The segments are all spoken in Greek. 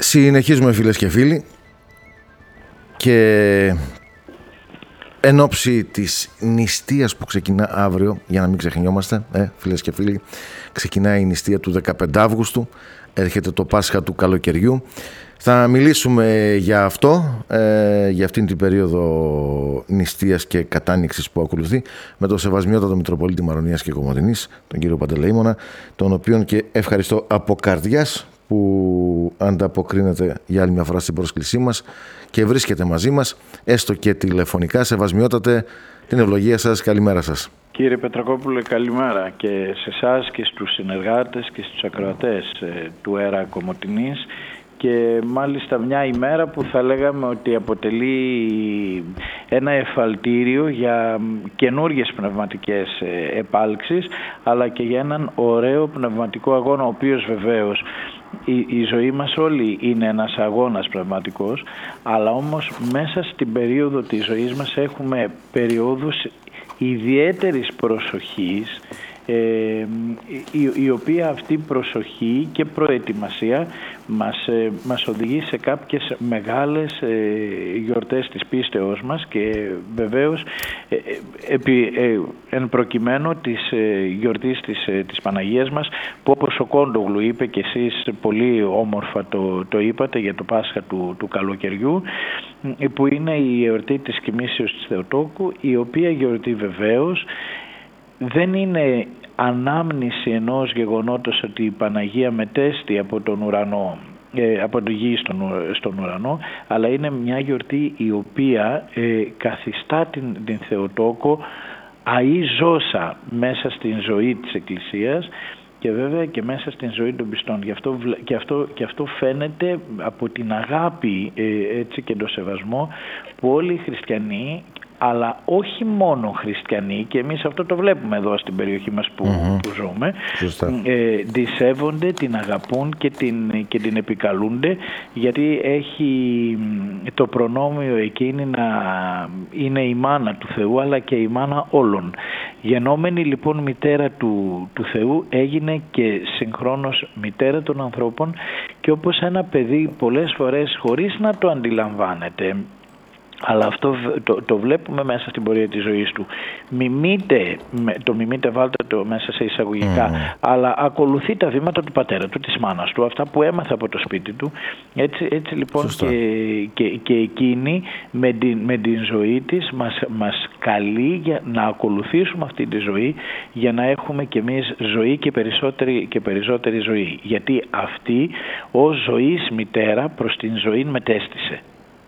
Συνεχίζουμε, φίλες και φίλοι, και εν ώψη της νηστείας που ξεκινά αύριο, για να μην ξεχνιόμαστε, φίλες και φίλοι, ξεκινάει η νηστεία του 15 Αύγουστου, έρχεται το Πάσχα του καλοκαιριού. Θα μιλήσουμε για αυτό, για αυτήν την περίοδο νηστείας και κατάνοιξης που ακολουθεί, με τον Σεβασμιότατο Μητροπολίτη Μαρονίας και Κομοτηνής, τον κύριο Παντελεήμονα, τον οποίον και ευχαριστώ από καρδιάς που ανταποκρίνεται για άλλη μια φορά στην πρόσκλησή μας και βρίσκεται μαζί μας, έστω και τηλεφωνικά. Σεβασμιότατε, την ευλογία σας, καλημέρα σας. Κύριε Πετρακόπουλε, καλημέρα και σε εσάς και στους συνεργάτες και στους ακροατές του ΕΡΑ Κομοτηνής, και μάλιστα μια ημέρα που θα λέγαμε ότι αποτελεί ένα εφαλτήριο για καινούργιες πνευματικές επάλξεις, αλλά και για έναν ωραίο πνευματικό αγώνα, ο οποίος βεβαίως η ζωή μας όλη είναι ένας αγώνας πνευματικός, αλλά όμως μέσα στην περίοδο της ζωής μας έχουμε περιόδους ιδιαίτερης προσοχής, η οποία αυτή προσοχή και προετοιμασία μας οδηγεί σε κάποιες μεγάλες γιορτές της πίστεώς μας, και βεβαίως εν προκειμένου της γιορτής της Παναγίας μας, που όπως ο Κόντογλου είπε και εσείς πολύ όμορφα το είπατε για το Πάσχα του καλοκαιριού, που είναι η γιορτή της Κοιμήσεως της Θεοτόκου, η οποία γιορτή βεβαίως δεν είναι ανάμνηση ενός γεγονότος ότι η Παναγία μετέστη από τον ουρανό, από το γη στον ουρανό, αλλά είναι μια γιορτή η οποία καθιστά την Θεοτόκο αΐζωσα μέσα στην ζωή της Εκκλησίας και βέβαια και μέσα στην ζωή των πιστών. Και αυτό φαίνεται από την αγάπη έτσι, και τον σεβασμό που όλοι οι χριστιανοί, αλλά όχι μόνο χριστιανοί, και εμείς αυτό το βλέπουμε εδώ στην περιοχή μας που ζούμε, τη σέβονται, την αγαπούν και την επικαλούνται, γιατί έχει το προνόμιο εκείνη να είναι η μάνα του Θεού, αλλά και η μάνα όλων. Γενόμενη λοιπόν μητέρα του Θεού, έγινε και συγχρόνως μητέρα των ανθρώπων, και όπως ένα παιδί πολλές φορές χωρίς να το αντιλαμβάνεται, αλλά αυτό το βλέπουμε μέσα στην πορεία της ζωής του. Μιμείται, βάλτε το μέσα σε εισαγωγικά, αλλά ακολουθεί τα βήματα του πατέρα του, της μάνας του, αυτά που έμαθε από το σπίτι του. Έτσι λοιπόν και εκείνη με την ζωή της μας καλεί για να ακολουθήσουμε αυτή τη ζωή, για να έχουμε κι εμείς ζωή και περισσότερη ζωή. Γιατί αυτή ως ζωής μητέρα προς την ζωή μετέστησε.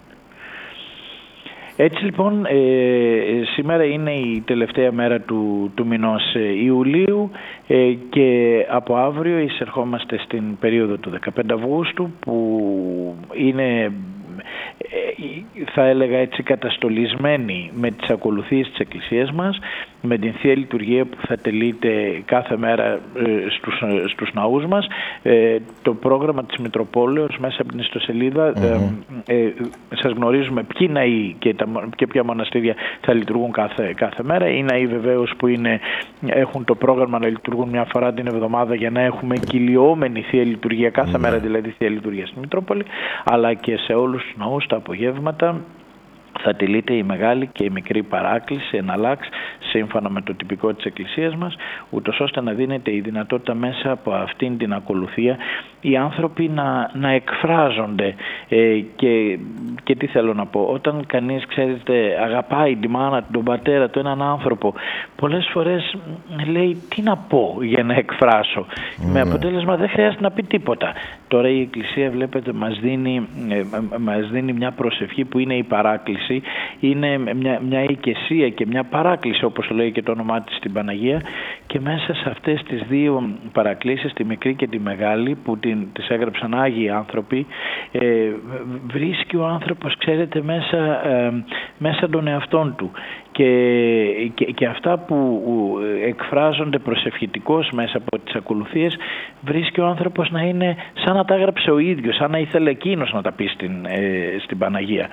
Έτσι λοιπόν σήμερα είναι η τελευταία μέρα του μηνός Ιουλίου, και από αύριο εισερχόμαστε στην περίοδο του 15 Αυγούστου, που είναι, θα έλεγα έτσι, καταστολισμένη με τις ακολουθίες της Εκκλησίας μας, με την Θεία Λειτουργία που θα τελείται κάθε μέρα στους ναούς μας. Το πρόγραμμα της Μητροπόλεως μέσα από την ιστοσελίδα, σας γνωρίζουμε ποιοι ναοί και ποια μοναστήρια θα λειτουργούν κάθε μέρα. Οι ναοί βεβαίως που έχουν το πρόγραμμα να λειτουργούν μια φορά την εβδομάδα, για να έχουμε κυλιόμενη Θεία Λειτουργία κάθε μέρα, δηλαδή Θεία Λειτουργία στη Μητρόπολη, αλλά και σε όλους τους ναούς τα απογεύματα θα τηρείται η μεγάλη και η μικρή παράκληση εναλλάξ, σύμφωνα με το τυπικό της Εκκλησίας μας, ούτως ώστε να δίνεται η δυνατότητα μέσα από αυτήν την ακολουθία οι άνθρωποι να εκφράζονται. Και τι θέλω να πω, όταν κανείς, ξέρετε, αγαπάει τη μάνα, τον πατέρα του, έναν άνθρωπο, πολλές φορές λέει τι να πω για να εκφράσω, με αποτέλεσμα δεν χρειάζεται να πει τίποτα. Τώρα η Εκκλησία, βλέπετε, μας δίνει μια προσευχή που είναι η παράκληση, είναι μια οικεσία και μια παράκληση, όπως λέει και το όνομά της στην Παναγία, και μέσα σε αυτές τις δύο παρακλήσεις, τη μικρή και τη μεγάλη, που τις έγραψαν Άγιοι άνθρωποι, βρίσκει ο άνθρωπος, ξέρετε, μέσα τον εαυτόν του. Και αυτά που εκφράζονται προσευχητικώς μέσα από τις ακολουθίες, βρίσκει ο άνθρωπος να είναι σαν να τα έγραψε ο ίδιος, σαν να ήθελε εκείνος να τα πει στην Παναγία.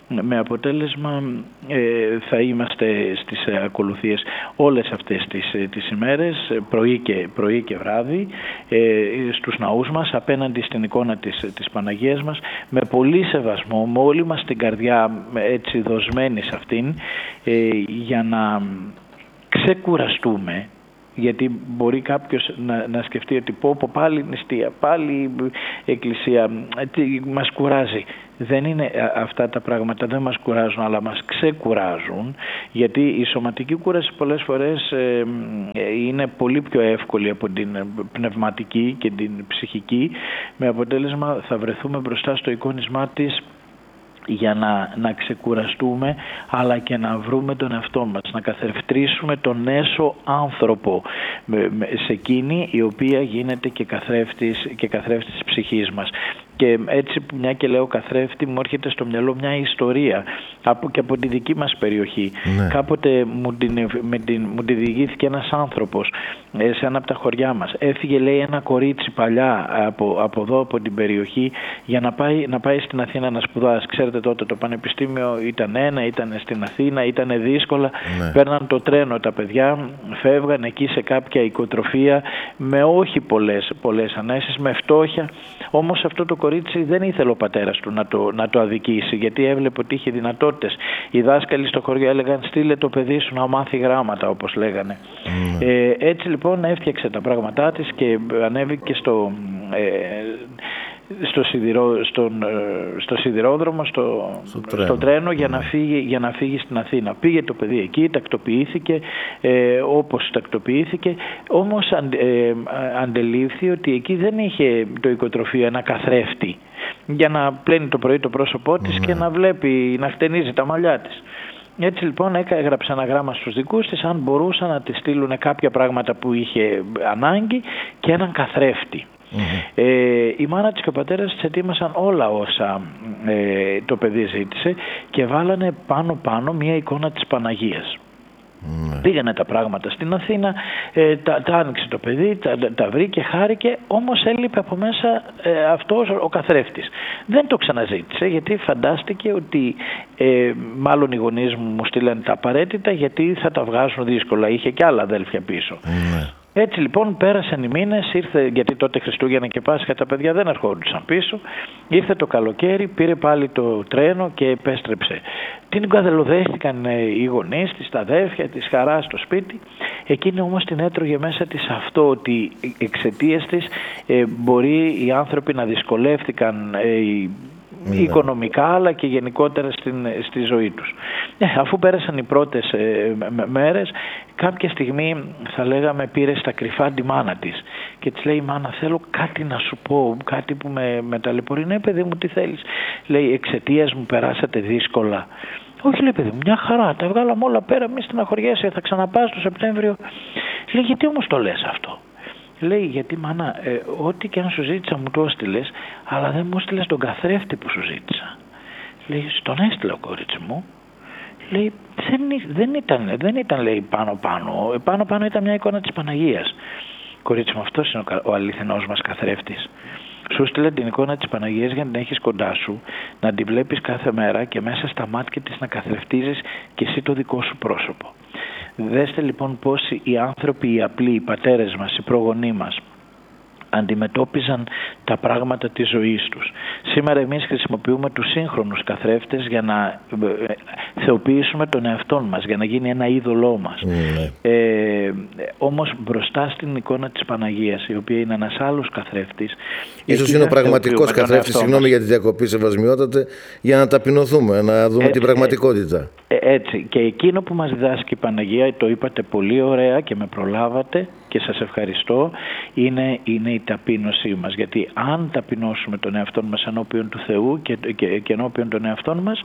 με αποτέλεσμα θα είμαστε στις ακολουθίες όλες αυτές τις ημέρες, πρωί και βράδυ, στους ναούς μας, απέναντι στην εικόνα της Παναγίας μας, με πολύ σεβασμό, με όλη μας την καρδιά έτσι δοσμένη σε αυτήν, για να ξεκουραστούμε. Γιατί μπορεί κάποιος να σκεφτεί ότι πάλι νηστεία, πάλι εκκλησία, μας κουράζει. Δεν είναι αυτά τα πράγματα, δεν μας κουράζουν, αλλά μας ξεκουράζουν, γιατί η σωματική κούραση πολλές φορές είναι πολύ πιο εύκολη από την πνευματική και την ψυχική, με αποτέλεσμα θα βρεθούμε μπροστά στο εικόνισμά της για να ξεκουραστούμε, αλλά και να βρούμε τον εαυτό μας, να καθρεφτρίσουμε τον έσω άνθρωπο σε εκείνη η οποία γίνεται και καθρέφτης της ψυχής μας. Και έτσι, μια και λέω καθρέφτη, μου έρχεται στο μυαλό μια ιστορία και από τη δική μας περιοχή. Ναι. Κάποτε μου τη διηγήθηκε ένας άνθρωπος σε ένα από τα χωριά μας. Έφυγε, λέει, ένα κορίτσι παλιά από εδώ, από την περιοχή, για να πάει στην Αθήνα να σπουδάσει. Ξέρετε, τότε το πανεπιστήμιο ήταν στην Αθήνα, ήταν δύσκολα. Ναι. Παίρναν το τρένο τα παιδιά, φεύγαν εκεί σε κάποια οικοτροφία με όχι πολλές ανέσεις, με φτώχεια. Όμως αυτό το κορίτσι δεν ήθελε ο πατέρας του να το αδικήσει, γιατί έβλεπε ότι είχε δυνατότητες. Οι δάσκαλοι στο χωριό έλεγαν: στείλε το παιδί σου να μάθει γράμματα, όπως λέγανε. Έτσι λοιπόν έφτιαξε τα πράγματά της και ανέβηκε στο σιδηρόδρομο, στο τρένο για να φύγει στην Αθήνα. Πήγε το παιδί εκεί, τακτοποιήθηκε όπως τακτοποιήθηκε, όμως αντελήφθη ότι εκεί δεν είχε το οικοτροφείο ένα καθρέφτη για να πλένει το πρωί το πρόσωπό της και να βλέπει, να χτενίζει τα μαλλιά της. Έτσι λοιπόν έγραψε ένα γράμμα στους δικούς της αν μπορούσαν να της στείλουν κάποια πράγματα που είχε ανάγκη και έναν καθρέφτη. Η μάνα της και ο πατέρας της ετοίμασαν όλα όσα το παιδί ζήτησε και βάλανε πάνω μια εικόνα της Παναγίας. Πήγανε τα πράγματα στην Αθήνα, τα άνοιξε το παιδί, τα βρήκε, χάρηκε, όμως έλειπε από μέσα αυτός ο καθρέφτης. Δεν το ξαναζήτησε, γιατί φαντάστηκε ότι μάλλον οι γονείς μου στείλανε τα απαραίτητα, γιατί θα τα βγάζουν δύσκολα, είχε και άλλα αδέλφια πίσω. Έτσι λοιπόν πέρασαν οι μήνες, γιατί τότε Χριστούγεννα και Πάσχα τα παιδιά δεν ερχόντουσαν πίσω, ήρθε το καλοκαίρι, πήρε πάλι το τρένο και επέστρεψε. Την καθελοδέχτηκαν οι γονείς της, τα αδέρφια της, χαρά στο σπίτι. Εκείνη όμως την έτρωγε μέσα της αυτό, ότι εξαιτίας της μπορεί οι άνθρωποι να δυσκολεύτηκαν οικονομικά, αλλά και γενικότερα στη ζωή τους. Αφού πέρασαν οι πρώτες μέρες, κάποια στιγμή θα λέγαμε πήρε στα κρυφά τη μάνα της και της λέει: μάνα, θέλω κάτι να σου πω, κάτι που με ταλαιπωρεί. Ναι παιδί μου, τι θέλεις? Λέει: εξαιτίας μου περάσατε δύσκολα? Όχι, λέει, παιδί μου, μια χαρά, τα βγάλαμε όλα πέρα, μη στεναχωριέσαι, θα ξαναπάς το Σεπτέμβριο. Λέει: γιατί όμως το λες αυτό? Λέει: γιατί μάνα, ό,τι και αν σου ζήτησα μου το έστειλες, αλλά δεν μου έστειλες τον καθρέφτη που σου ζήτησα. Λέει: στον έστειλα, κορίτσι μου. Λέει: δεν ήταν λέει πάνω ήταν μια εικόνα της Παναγίας. Κορίτσι μου, αυτός είναι ο αληθινός μας καθρέφτης. Σου στείλε την εικόνα της Παναγίας για να την έχεις κοντά σου, να την βλέπεις κάθε μέρα και μέσα στα μάτια της να καθρεφτίζεις και εσύ το δικό σου πρόσωπο. Δέστε λοιπόν πώς οι άνθρωποι, οι απλοί, οι πατέρες μας, οι προγονείς μας αντιμετώπιζαν τα πράγματα της ζωής τους. Σήμερα εμείς χρησιμοποιούμε τους σύγχρονους καθρέφτες για να θεοποιήσουμε τον εαυτό μας, για να γίνει ένα είδωλό μας. Όμως μπροστά στην εικόνα της Παναγίας, η οποία είναι ένας άλλος καθρέφτης, ίσως είναι ο πραγματικός καθρέφτης, συγγνώμη για τη διακοπή, σεβασμιότατε, για να ταπεινωθούμε, να δούμε την πραγματικότητα. Έτσι, και εκείνο που μας διδάσκει η Παναγία, το είπατε πολύ ωραία και με προλάβατε και σας ευχαριστώ, είναι η ταπείνωσή μας. Γιατί αν ταπεινώσουμε τον εαυτό μας ενώπιον του Θεού και ενώπιον των εαυτών μας,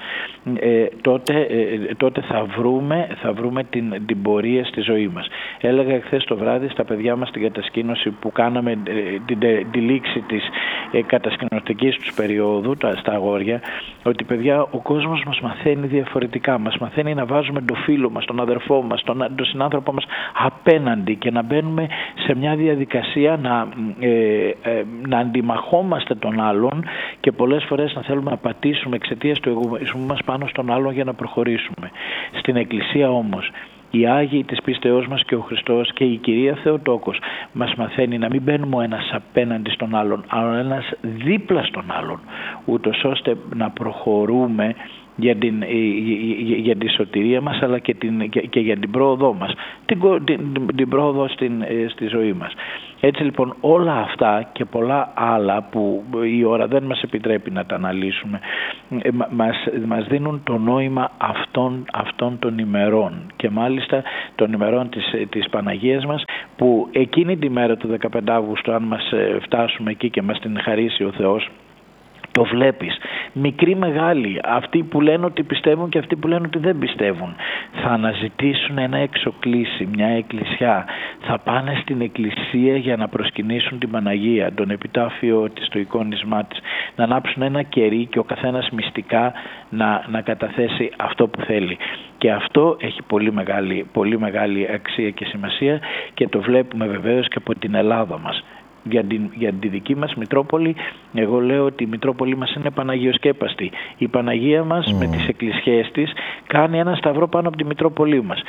τότε θα βρούμε την πορεία στη ζωή μας. Έλεγα χθες το βράδυ στα παιδιά μας την κατασκήνωση που κάναμε τη λήξη της κατασκηνωτικής τους περίοδου, στα αγόρια, ότι παιδιά ο κόσμος μας μαθαίνει διαφορετικά, μας μαθαίνει να βάζουμε τον φίλο μας, τον αδερφό μας, τον συνάνθρωπό μας απέναντι και να μπαίνουμε σε μια διαδικασία να αντιμαχόμαστε τον άλλον και πολλές φορές να θέλουμε να πατήσουμε εξαιτίας του εγωισμού μας πάνω στον άλλον για να προχωρήσουμε. Στην Εκκλησία όμως οι Άγιοι της πίστεώς μας και ο Χριστός και η Κυρία Θεοτόκος μας μαθαίνει να μην μπαίνουμε ο ένας απέναντι στον άλλον, αλλά ο ένας δίπλα στον άλλον, ούτως ώστε να προχωρούμε για τη σωτηρία μας, αλλά και για την πρόοδό μας, την πρόοδο στη ζωή μας. Έτσι λοιπόν όλα αυτά και πολλά άλλα που η ώρα δεν μας επιτρέπει να τα αναλύσουμε μας δίνουν το νόημα αυτών των ημερών, και μάλιστα των ημερών της Παναγίας μας, που εκείνη τη μέρα του 15 Αύγουστου, αν μας φτάσουμε εκεί και μας την χαρίσει ο Θεός, το βλέπεις, μικροί μεγάλοι, αυτοί που λένε ότι πιστεύουν και αυτοί που λένε ότι δεν πιστεύουν, θα αναζητήσουν ένα εξοκλήσι, μια εκκλησιά, θα πάνε στην εκκλησία για να προσκυνήσουν την Παναγία, τον επιτάφιο της, το εικόνισμά της, να ανάψουν ένα κερί και ο καθένας μυστικά να καταθέσει αυτό που θέλει. Και αυτό έχει πολύ μεγάλη αξία και σημασία, και το βλέπουμε βεβαίως και από την Ελλάδα μας. Για τη δική μας Μητρόπολη, εγώ λέω ότι η Μητρόπολη μας είναι παναγιοσκέπαστη. Η Παναγία μας με τις εκκλησιές της κάνει ένα σταυρό πάνω από τη Μητρόπολη μας.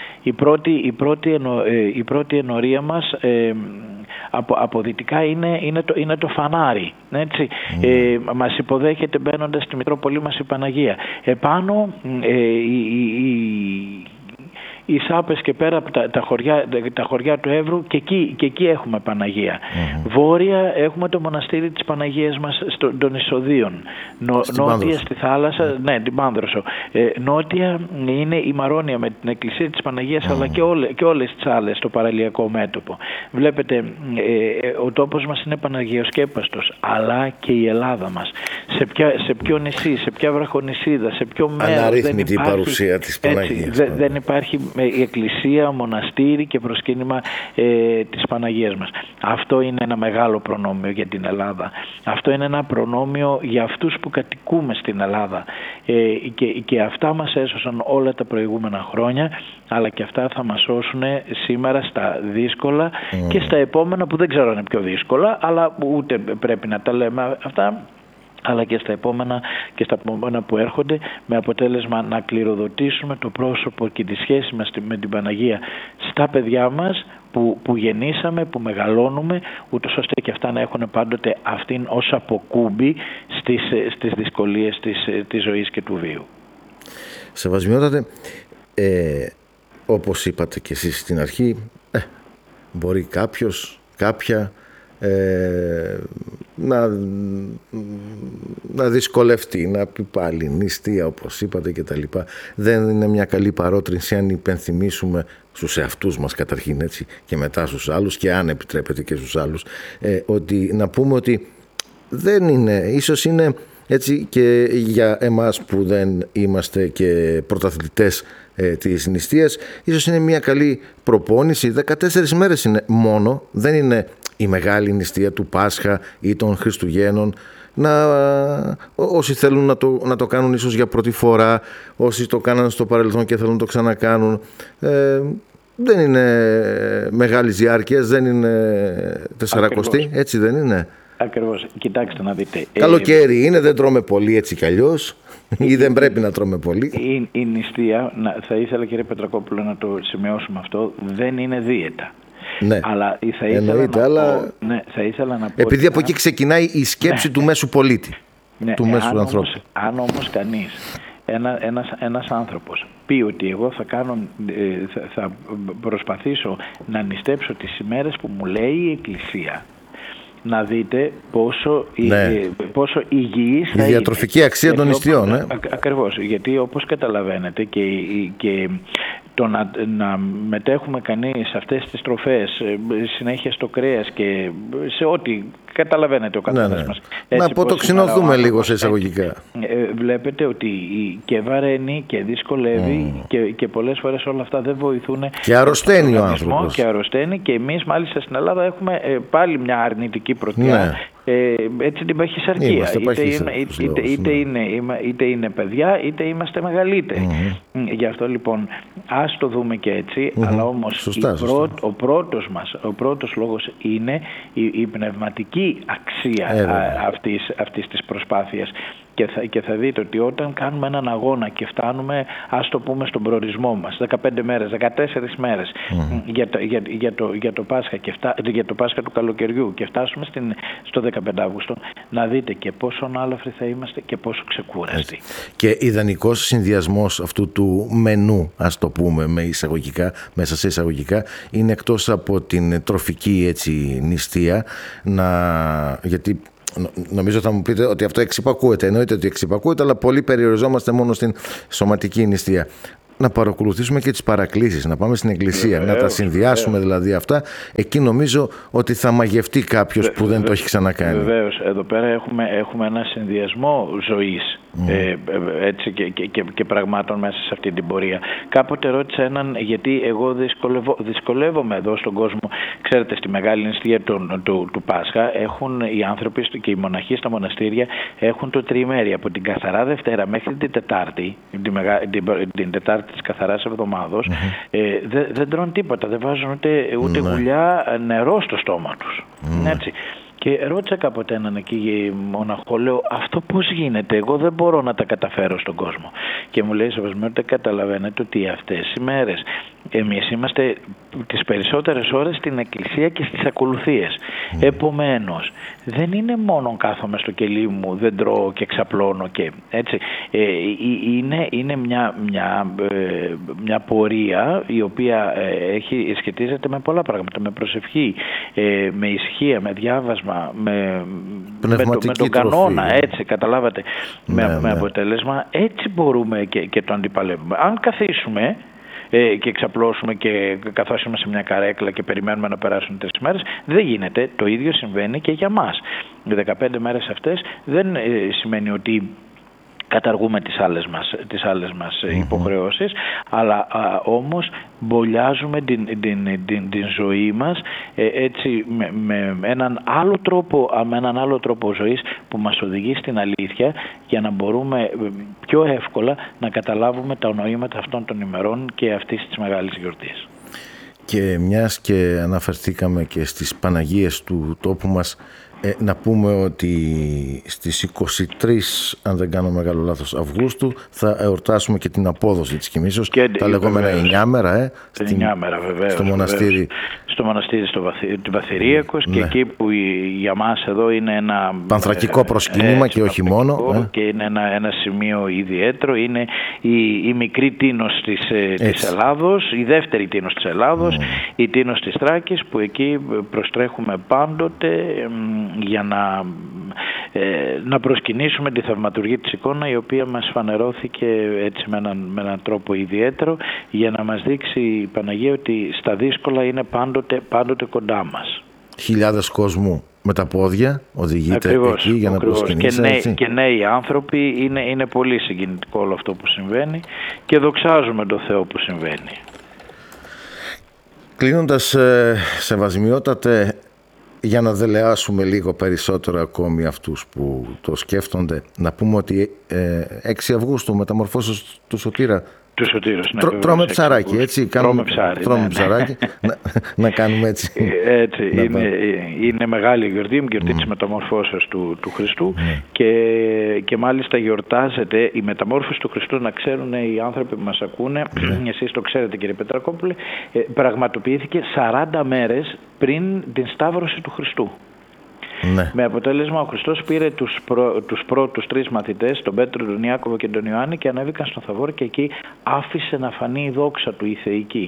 Η πρώτη ενορία μας αποδυτικά είναι το φανάρι, έτσι. Μας υποδέχεται μπαίνοντας στη Μητρόπολη μας η Παναγία. Επάνω οι Σάπες και πέρα από τα χωριά του Εύρου, και εκεί έχουμε Παναγία. Βόρεια έχουμε το μοναστήρι της Παναγίας μας των Εισοδείων. Νότια στη θάλασσα, ναι, την Πάνδρωσο. Νότια είναι η Μαρόνια με την εκκλησία της Παναγίας, αλλά και όλες τις άλλες στο παραλιακό μέτωπο. Βλέπετε, ο τόπος μας είναι παναγιοσκέπαστος, αλλά και η Ελλάδα μας. Σε ποιο νησί, σε ποια βραχονησίδα, σε ποιο μέρος αναρρύθμιτη η παρουσία της Παναγίας. Δεν υπάρχει η εκκλησία, μοναστήρι και προσκύνημα της Παναγίας μας. Αυτό είναι ένα μεγάλο προνόμιο για την Ελλάδα. Αυτό είναι ένα προνόμιο για αυτούς που κατοικούμε στην Ελλάδα. Και αυτά μας έσωσαν όλα τα προηγούμενα χρόνια, αλλά και αυτά θα μας σώσουν σήμερα στα δύσκολα και στα επόμενα, που δεν ξέρω αν είναι πιο δύσκολα, αλλά ούτε πρέπει να τα λέμε αυτά, αλλά και στα επόμενα που έρχονται, με αποτέλεσμα να κληροδοτήσουμε το πρόσωπο και τη σχέση μας με την Παναγία στα παιδιά μας που γεννήσαμε, που μεγαλώνουμε, ούτως ώστε και αυτά να έχουν πάντοτε αυτήν ως αποκούμπη στις δυσκολίες της ζωής και του βίου. Σεβασμιότατε, όπως είπατε και εσείς στην αρχή, μπορεί κάποια να δυσκολευτεί, να πει πάλι νηστεία, όπως είπατε, και τα λοιπά. Δεν είναι μια καλή παρότρινση αν υπενθυμίσουμε στους εαυτούς μας καταρχήν, έτσι, και μετά στους άλλους, και αν επιτρέπετε και στους άλλους, ότι να πούμε ότι δεν είναι, ίσως είναι έτσι και για εμάς που δεν είμαστε και πρωταθλητές της νηστείας, ίσως είναι μια καλή προπόνηση. 14 μέρες είναι μόνο, δεν είναι η μεγάλη νηστεία του Πάσχα ή των Χριστουγέννων. Όσοι θέλουν να το κάνουν ίσως για πρώτη φορά, όσοι το κάναν στο παρελθόν και θέλουν να το ξανακάνουν, δεν είναι μεγάλης διάρκειας, δεν είναι 40, έτσι δεν είναι? Ακριβώς. Κοιτάξτε να δείτε. Καλοκαίρι είναι, δεν τρώμε πολύ έτσι κι αλλιώς, ή δεν πρέπει να τρώμε πολύ. Η νηστεία, θα ήθελα κύριε Πετρακόπουλο να το σημειώσουμε αυτό, δεν είναι δίαιτα. Ναι, αλλά θα ήθελα να πω επειδή από εκεί ξεκινάει η σκέψη του μέσου πολίτη, του μέσου ανθρώπου. Αν όμως κανείς, ένας άνθρωπος πει ότι εγώ θα προσπαθήσω να νηστέψω τις ημέρες που μου λέει η Εκκλησία, να δείτε πόσο υγιής θα είναι. Η διατροφική αξία των νηστείων. Ακριβώς, γιατί όπως καταλαβαίνετε και το να μετέχουμε κανείς σε αυτές τις τροφές, συνέχεια στο κρέας και σε ό,τι καταλαβαίνετε ο καθένας μας. Να αποτοξινωθούμε λίγο σε εισαγωγικά. Βλέπετε ότι και βαραίνει και δυσκολεύει και πολλές φορές όλα αυτά δεν βοηθούν. Και αρρωσταίνει ο άνθρωπος. Και αρρωσταίνει, και εμείς μάλιστα στην Ελλάδα έχουμε πάλι μια αρνητική πρωτιά. έτσι την παχυσαρκία. Είτε είναι παιδιά, είτε είμαστε μεγαλύτεροι. Γι' αυτό λοιπόν ας το δούμε και έτσι, αλλά όμως ο πρώτος λόγος είναι η πνευματική αξία αυτής της προσπάθειας. Και θα δείτε ότι όταν κάνουμε έναν αγώνα και φτάνουμε, ας το πούμε, στον προορισμό μας 15 μέρες, 14 μέρες για το Πάσχα του καλοκαιριού και φτάσουμε στο 15 Αύγουστο, να δείτε και πόσο ανάλαφροι θα είμαστε και πόσο ξεκούραστοι. Και ιδανικός συνδυασμός αυτού του μενού, ας το πούμε μέσα σε εισαγωγικά, είναι εκτός από την τροφική νηστεία, γιατί νομίζω θα μου πείτε ότι αυτό εξυπακούεται. Εννοείται ότι εξυπακούεται, αλλά πολύ περιοριζόμαστε μόνο στην σωματική νηστεία. Να παρακολουθήσουμε και τις παρακλήσεις, να πάμε στην εκκλησία, να τα συνδυάσουμε δηλαδή αυτά. Εκεί νομίζω ότι θα μαγευτεί κάποιος που δεν το έχει ξανακάνει. Βεβαίως. Εδώ πέρα έχουμε ένα συνδυασμό ζωής και πραγμάτων μέσα σε αυτή την πορεία. Κάποτε ρώτησα έναν, γιατί εγώ δυσκολεύομαι εδώ στον κόσμο. Ξέρετε, στη μεγάλη νηστεία του Πάσχα έχουν οι άνθρωποι και οι μοναχοί στα μοναστήρια έχουν το τριημέρι από την καθαρά Δευτέρα μέχρι την Τετάρτη, την Τετάρτη της καθαράς εβδομάδος, δεν τρώνε τίποτα, δεν βάζουν ούτε γουλιά νερό στο στόμα τους. Έτσι. Και ρώτησα κάποτε έναν εκεί μοναχό, λέω, αυτό πώς γίνεται, εγώ δεν μπορώ να τα καταφέρω στον κόσμο. Και μου λέει, σεβασμιότητα, καταλαβαίνετε ότι αυτές οι μέρες εμείς είμαστε τις περισσότερες ώρες στην εκκλησία και στις ακολουθίες. Επομένως, δεν είναι μόνο κάθομαι στο κελί μου, δεν τρώω και ξαπλώνω και έτσι. Είναι μια πορεία η οποία σχετίζεται με πολλά πράγματα, με προσευχή, με ισχύα, με διάβασμα, με τον κανόνα, έτσι, καταλάβατε, με αποτέλεσμα, έτσι μπορούμε και το αντιπαλεύουμε. Αν καθίσουμε και ξαπλώσουμε και καθίσουμε σε μια καρέκλα και περιμένουμε να περάσουν 3 μέρες, δεν γίνεται. Το ίδιο συμβαίνει και για μας. Οι 15 μέρες αυτές δεν σημαίνει ότι καταργούμε τις άλλες μας υποχρεώσεις, αλλά όμως μπολιάζουμε την ζωή μας έτσι με έναν άλλο τρόπο ζωής που μας οδηγεί στην αλήθεια, για να μπορούμε πιο εύκολα να καταλάβουμε τα νοήματα αυτών των ημερών και αυτής της μεγάλης γιορτής. Και μιας και αναφερθήκαμε και στις Παναγίες του τόπου μας, να πούμε ότι στις 23, αν δεν κάνω μεγάλο λάθος, Αυγούστου θα εορτάσουμε και την απόδοση της κοιμήσεως, τα λεγόμενα 9 μέρα, στο μοναστήρι. Στο μοναστήρι του Βαθυρίακος, και εκεί που για μας εδώ είναι ένα πανθρακικό προσκύνημα και όχι μόνο. Και είναι ένα σημείο ιδιαίτερο, είναι η μικρή Τίνος της Ελλάδος, η δεύτερη Τίνος της Ελλάδος, η Τίνος της Θράκης, που εκεί προστρέχουμε πάντοτε για να προσκυνήσουμε τη θαυματουργή της εικόνα, η οποία μας φανερώθηκε έτσι με έναν τρόπο ιδιαίτερο, για να μας δείξει η Παναγία ότι στα δύσκολα είναι πάντοτε κοντά μας. Χιλιάδες κόσμου με τα πόδια οδηγείται εκεί για να προσκυνήσει. Και νέοι άνθρωποι, είναι πολύ συγκινητικό όλο αυτό που συμβαίνει και δοξάζουμε τον Θεό που συμβαίνει. Κλείνοντας, Σεβασμιότατε, για να δελεάσουμε λίγο περισσότερο ακόμη αυτούς που το σκέφτονται, να πούμε ότι 6 Αυγούστου μεταμορφώσεως του Σωτήρα. Του Σωτήρος, ναι, τρώμε ψαράκι, έτσι. Τρώμε ψαράκι, να κάνουμε έτσι. Έτσι, είναι μεγάλη γιορτή, γιορτή της μεταμορφώσεως του Χριστού, και μάλιστα γιορτάζεται η μεταμόρφωση του Χριστού, να ξέρουν οι άνθρωποι που μας ακούνε, εσείς το ξέρετε κύριε Πετρακόπουλε, πραγματοποιήθηκε 40 μέρες πριν την Σταύρωση του Χριστού. Ναι. Με αποτέλεσμα ο Χριστός πήρε τους πρώτους 3 μαθητές, τον Πέτρο, τον Ιάκωβο και τον Ιωάννη, και ανέβηκαν στον Θαβόρ, και εκεί άφησε να φανεί η δόξα του, η θεϊκή.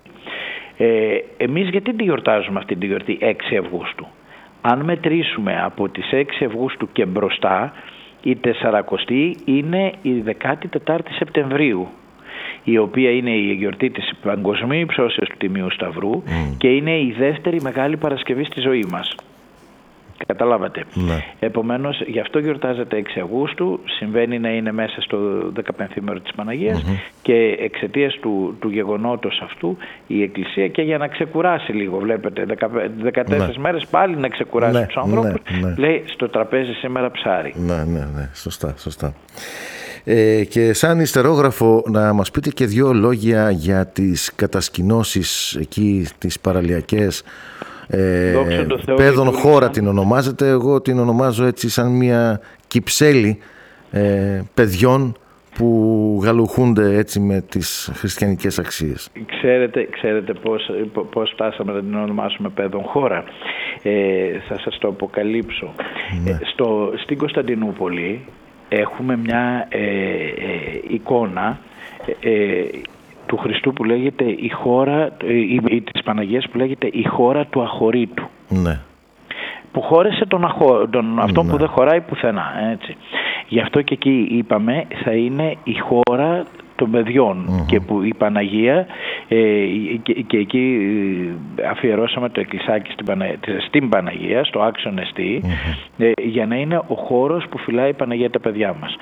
Εμείς γιατί τη γιορτάζουμε αυτή τη γιορτή 6 Αυγούστου? Αν μετρήσουμε από τις 6 Αυγούστου και μπροστά, η 40η είναι η 14η Σεπτεμβρίου, η οποία είναι η γιορτή της παγκοσμίου ψώσεως του Τιμίου Σταυρού και είναι η δεύτερη Μεγάλη Παρασκευή στη ζωή μας. Καταλάβατε. Ναι. Επομένως, γι' αυτό γιορτάζεται 6 Αυγούστου, συμβαίνει να είναι μέσα στο 15ήμερο της Παναγίας και εξαιτίας του γεγονότος αυτού η Εκκλησία, και για να ξεκουράσει λίγο, βλέπετε, 14 μέρες πάλι να ξεκουράσει τους ανθρώπους, λέει στο τραπέζι σήμερα ψάρι. Ναι, σωστά. Και σαν ιστερόγραφο να μας πείτε και 2 λόγια για τις κατασκηνώσεις εκεί, τις παραλιακές. Παιδών χώρα την ονομάζετε, εγώ την ονομάζω έτσι σαν μια κυψέλη παιδιών που γαλουχούνται έτσι με τις χριστιανικές αξίες. Ξέρετε πώς φτάσαμε να την ονομάσουμε παιδών χώρα. Θα σας το αποκαλύψω. Στην Κωνσταντινούπολη έχουμε μια εικόνα του Χριστού που λέγεται η χώρα, της Παναγίας που λέγεται η χώρα του αχωρήτου. Ναι. Που χώρεσε αυτόν που δεν χωράει πουθενά. Έτσι. Γι' αυτό και εκεί είπαμε θα είναι η χώρα των παιδιών και που η Παναγία και εκεί αφιερώσαμε το εκκλησάκι στην Παναγία, στο άξιον εστί, για να είναι ο χώρος που φυλάει η Παναγία τα παιδιά μας.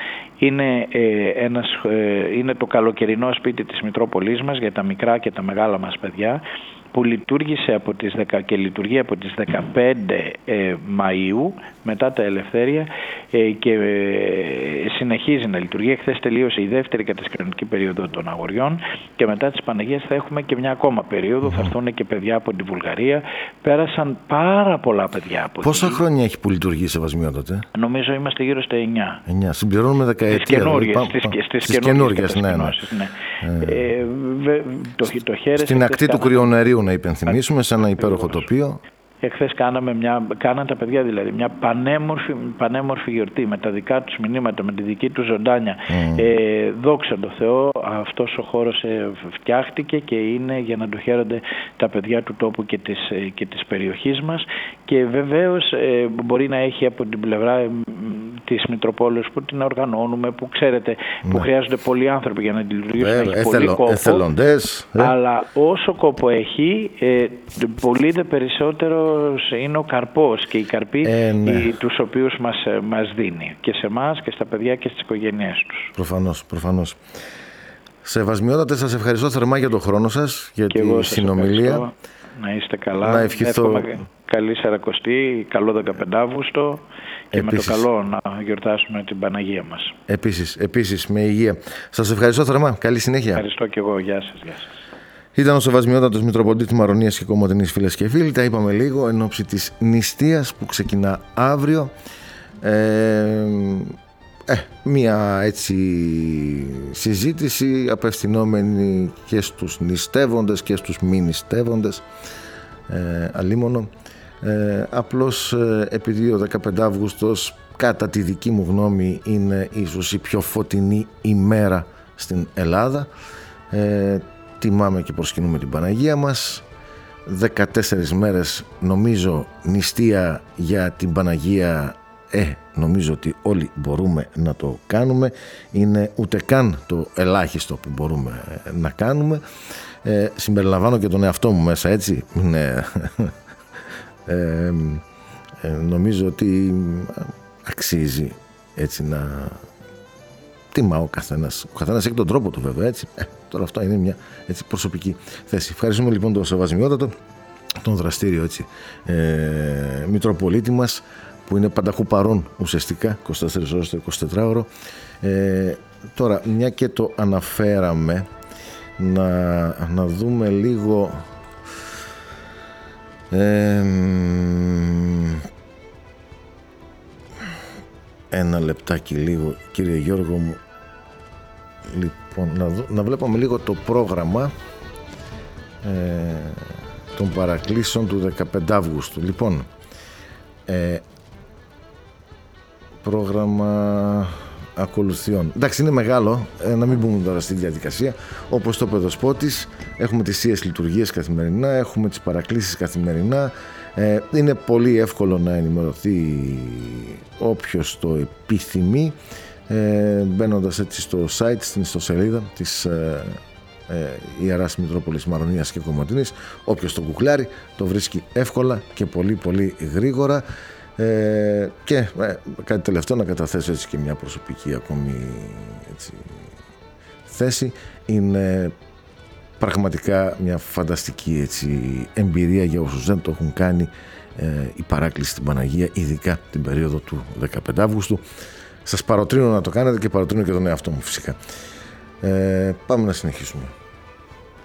Είναι το καλοκαιρινό σπίτι της Μητρόπολης μας για τα μικρά και τα μεγάλα μας παιδιά, που λειτουργήσε και λειτουργεί από τις 15 Μαΐου μετά τα ελευθέρια και συνεχίζει να λειτουργεί. Χθες τελείωσε η δεύτερη κατασκηνωτική περίοδο των αγοριών και μετά τις Παναγίες θα έχουμε και μια ακόμα περίοδο. Θα έρθουν και παιδιά από τη Βουλγαρία. Πέρασαν πάρα πολλά παιδιά από Πόσα χρόνια έχει που λειτουργεί Σεβασμιότατε? Νομίζω είμαστε γύρω στα 9. 9. Συμπληρώνουμε δεκαετία. Στις καινούργιες, ναι. Στην ακτή του Κρυονερίου, να υπενθυμίσουμε, σε ένα υπέροχο τοπίο. Εχθές κάναν τα παιδιά δηλαδή μια πανέμορφη γιορτή με τα δικά τους μηνύματα, με τη δική τους ζωντάνια. Δόξα τω Θεώ, αυτός ο χώρος φτιάχτηκε και είναι για να το χαίρονται τα παιδιά του τόπου και της περιοχής μας, και βεβαίως μπορεί να έχει από την πλευρά της Μητροπόλεως που την οργανώνουμε, που ξέρετε, που χρειάζονται πολλοί άνθρωποι για να τη λειτουργήσουν, έχει πολύ κόπο, εθελοντές, αλλά όσο κόπο έχει, πολύ δε περισσότερο είναι ο καρπός και οι καρποί τους οποίους μας δίνει και σε εμάς και στα παιδιά και στις οικογένειές τους. Προφανώς. Σεβασμιότατε, σας ευχαριστώ θερμά για τον χρόνο σας, για τη συνομιλία. Να είστε καλά. Να ευχηθώ. Καλή Σαρακοστή, καλό 15 Αύγουστο και επίσης, με το καλό να γιορτάσουμε την Παναγία μας. Επίσης με υγεία. Σας ευχαριστώ θερμά. Καλή συνέχεια. Ευχαριστώ και εγώ. Γεια σας. Ήταν ο Σεβασμιότατος Μητροπολίτης Μαρονίας και Κομοτηνής, φίλες και φίλοι. Τα είπαμε λίγο εν ώψη της νηστείας που ξεκινά αύριο. Μια έτσι συζήτηση απευθυνόμενη και στους νηστεύοντες και στους μη νηστεύοντες, αλίμονο. Απλώς επειδή ο 15 Αύγουστος κατά τη δική μου γνώμη είναι ίσως η πιο φωτεινή ημέρα στην Ελλάδα, τιμάμε και προσκυνούμε την Παναγία μας. 14 μέρες νομίζω νηστεία για την Παναγία, νομίζω ότι όλοι μπορούμε να το κάνουμε. Είναι ούτε καν το ελάχιστο που μπορούμε να κάνουμε. Συμπεριλαμβάνω και τον εαυτό μου μέσα, έτσι. Νομίζω ότι αξίζει έτσι να τιμά ο καθένας. Ο καθένας έχει τον τρόπο του βέβαια, έτσι. Τώρα αυτό είναι μια έτσι προσωπική θέση. Ευχαριστούμε λοιπόν τον Σεβασμιότατο, τον δραστήριο έτσι Μητροπολίτη μας, που είναι πανταχού παρόν ουσιαστικά 24 ώρες το 24ωρο. Τώρα, μια και το αναφέραμε, να δούμε λίγο ένα λεπτάκι λίγο, κύριε Γιώργο μου. Λοιπόν, να βλέπαμε λίγο το πρόγραμμα των παρακλήσεων του 15 Αύγουστου. Λοιπόν, πρόγραμμα ακολουθιών. Εντάξει, είναι μεγάλο, να μην μπούμε τώρα στη διαδικασία. Όπως το παιδοσπότης, έχουμε τις Θείες Λειτουργίες καθημερινά, έχουμε τις παρακλήσεις καθημερινά. Είναι πολύ εύκολο να ενημερωθεί όποιος το επιθυμεί, μπαίνοντας έτσι στο site, στην ιστοσελίδα της Ιεράς Μητρόπολης Μαρονίας και Κομοτηνής. Όποιος το κουκλάρει το βρίσκει εύκολα και πολύ πολύ γρήγορα. Και κάτι τελευταίο, να καταθέσω έτσι και μια προσωπική ακόμη έτσι, θέση. Είναι πραγματικά μια φανταστική έτσι, εμπειρία για όσους δεν το έχουν κάνει, η παράκληση στην Παναγία, ειδικά την περίοδο του 15 Αύγουστου. Σας παροτρύνω να το κάνετε και παροτρύνω και τον εαυτό μου φυσικά. Πάμε να συνεχίσουμε.